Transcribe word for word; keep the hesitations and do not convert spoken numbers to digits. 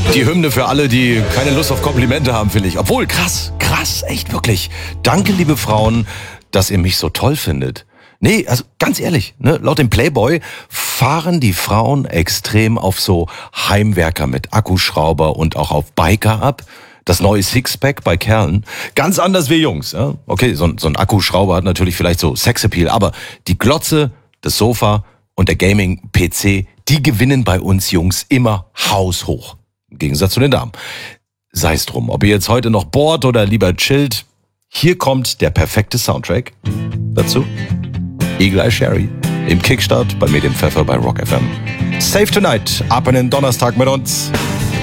Die Hymne für alle, die keine Lust auf Komplimente haben, finde ich. Obwohl, krass, krass, echt wirklich. Danke, liebe Frauen, dass ihr mich so toll findet. Nee, also ganz ehrlich, ne, laut dem Playboy fahren die Frauen extrem auf so Heimwerker mit Akkuschrauber und auch auf Biker ab. Das neue Sixpack bei Kerlen. Ganz anders wie Jungs. Ja? Okay, so, so ein Akkuschrauber hat natürlich vielleicht so Sexappeal, aber die Glotze, das Sofa und der Gaming-P C, die gewinnen bei uns Jungs immer haushoch. Im Gegensatz zu den Damen. Sei es drum, ob ihr jetzt heute noch bohrt oder lieber chillt. Hier kommt der perfekte Soundtrack dazu. Eagle Eye Cherry im Kickstart bei Medienpfeffer bei Rock F M. Save Tonight, ab in den Donnerstag mit uns.